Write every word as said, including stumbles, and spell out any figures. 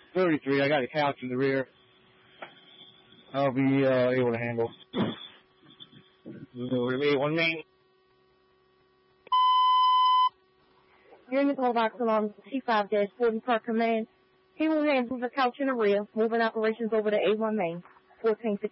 thirty-three. I got a couch in the rear. I'll be uh, able to handle. One main. Unit Mobile Salon T five dash forty Park Command. He will handle the couch in the rear, moving operations over to A one Main. fourteen